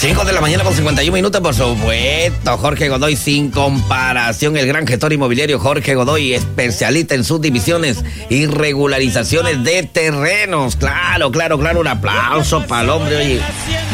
5 de la mañana con 51 minutos, por supuesto. Jorge Godoy, sin comparación, el gran gestor inmobiliario Jorge Godoy, especialista en subdivisiones y regularizaciones de terrenos. Claro, un aplauso para el hombre, oye.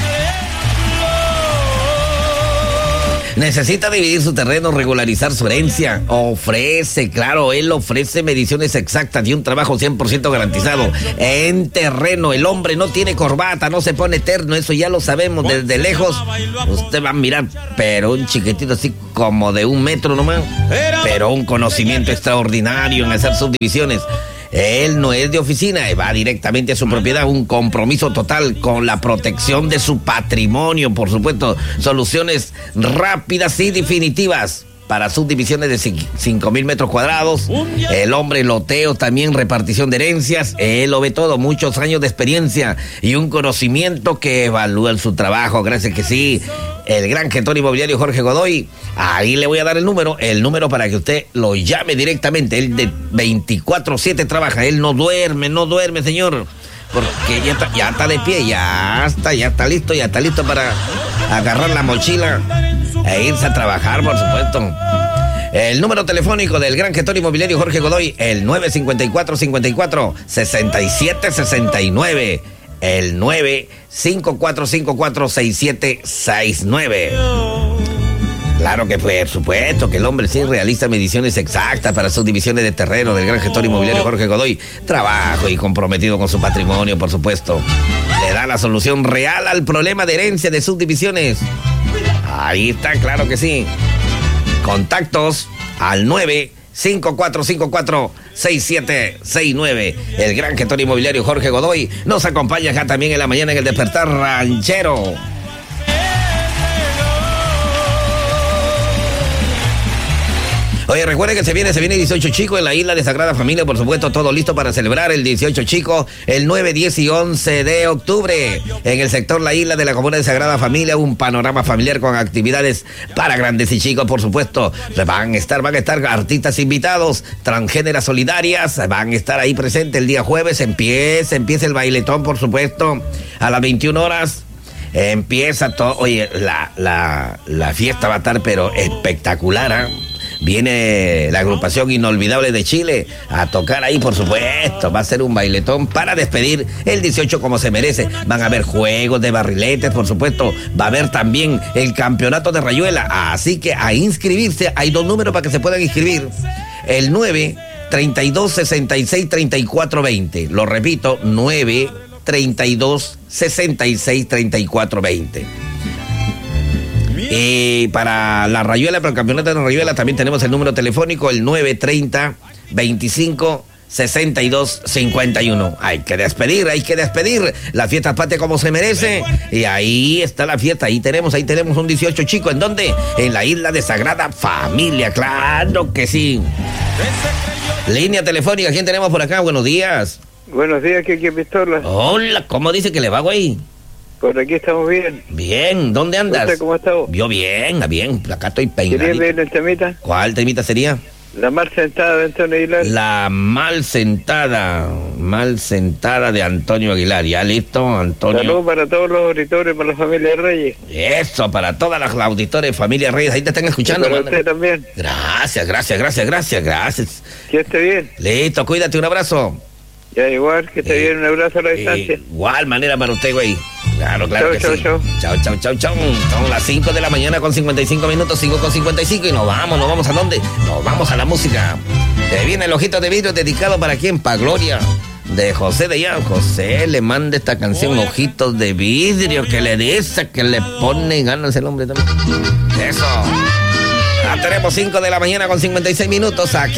Necesita dividir su terreno, regularizar su herencia. Él ofrece mediciones exactas y un trabajo 100% garantizado. En terreno, el hombre no tiene corbata, no se pone terno, eso ya lo sabemos. Desde lejos, usted va a mirar, pero un chiquitito así como de 1 metro nomás. Pero un conocimiento extraordinario en hacer subdivisiones. Él no es de oficina, va directamente a su propiedad, un compromiso total con la protección de su patrimonio, por supuesto, soluciones rápidas y definitivas para subdivisiones de 5,000 metros cuadrados. El hombre loteo, también repartición de herencias, él lo ve todo, muchos años de experiencia y un conocimiento que evalúa en su trabajo, gracias que sí. El gran gestor inmobiliario Jorge Godoy, ahí le voy a dar el número para que usted lo llame directamente. Él de 24/7 trabaja, él no duerme, señor, porque ya está de pie, ya está listo para agarrar la mochila e irse a trabajar, por supuesto. El número telefónico del gran gestor inmobiliario Jorge Godoy, el 954-54-6769. El 954-54-6769. Claro que por supuesto que el hombre sí realiza mediciones exactas para subdivisiones de terreno del gran gestor inmobiliario Jorge Godoy. Trabajo y comprometido con su patrimonio, por supuesto. Le da la solución real al problema de herencia de subdivisiones. Ahí está, claro que sí. Contactos al 954-54-6769. El gran gestor inmobiliario Jorge Godoy nos acompaña acá también en la mañana en el Despertar Ranchero. Oye, recuerden que se viene 18 Chico en la isla de Sagrada Familia, por supuesto, todo listo para celebrar el 18 Chico, el 9, 10 y 11 de octubre. En el sector La Isla de la comuna de Sagrada Familia, un panorama familiar con actividades para grandes y chicos, por supuesto. Van a estar artistas invitados, transgéneras solidarias, van a estar ahí presentes el día jueves, empieza el bailetón, por supuesto, a las 21 horas. Empieza todo, oye, la fiesta va a estar pero espectacular, ¿eh? Viene la agrupación Inolvidable de Chile a tocar ahí, por supuesto. Va a ser un bailetón para despedir el 18 como se merece. Van a haber juegos de barriletes, por supuesto. Va a haber también el campeonato de rayuela. Así que a inscribirse, hay 2 números para que se puedan inscribir. El 9-32-66-34-20. Lo repito, 9-32-66-34-20. Y para la rayuela, para el campeonato de la rayuela, también tenemos el número telefónico, el 930-25-62-51. Hay que despedir la fiesta patria como se merece. Y ahí está la fiesta, ahí tenemos un 18 Chico. ¿En dónde? En la isla de Sagrada Familia, claro que sí. Línea telefónica, ¿quién tenemos por acá? Buenos días. Buenos días, Kiki Pistola. Hola, ¿cómo dice que le va, güey? Por aquí estamos bien. Bien, ¿dónde andas? ¿Usted cómo está vos? Yo bien, acá estoy peinado. ¿Querías ver el temita? ¿Cuál temita sería? La mal sentada de Antonio Aguilar. La mal sentada de Antonio Aguilar. ¿Ya listo, Antonio? Saludos para todos los auditores, para la familia Reyes. Eso, para todas las auditores de familia Reyes. Ahí te están escuchando. Y para usted también. Gracias. Que esté bien. Listo, cuídate, un abrazo. Ya igual, que esté bien, un abrazo a la distancia. Igual manera para usted, güey. Claro que sí. Chao. Son las 5 de la mañana con 55 minutos, 5:55 y nos vamos ¿a dónde? Nos vamos a la música. Te viene el Ojito de Vidrio, dedicado para quién, para Gloria, de José de Llano. José le manda esta canción, Ojitos de Vidrio, que le dice, que le pone ganas el hombre también. Eso. Ya tenemos 5 de la mañana con 56 minutos aquí.